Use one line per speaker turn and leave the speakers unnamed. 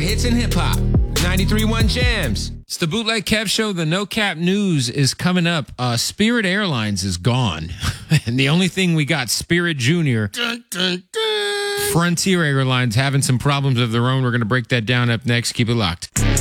hits and hip hop. 93.1 Jams.
It's the Bootleg Kev Show. The No Cap News is coming up. Spirit Airlines is gone. And the only thing we got, Spirit Junior. Dun, dun, dun. Frontier Airlines having some problems of their own. We're going to break that down up next. Keep it locked.